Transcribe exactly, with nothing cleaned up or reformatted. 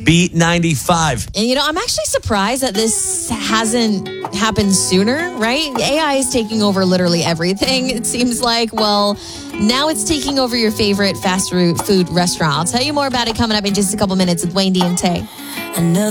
Beat ninety-five. And, you know, I'm actually surprised that this hasn't happened sooner, right? A I is taking over literally everything, it seems like. Well, now it's taking over your favorite fast food restaurant. I'll tell you more about it coming up in just a couple minutes with Wayne D and Tay.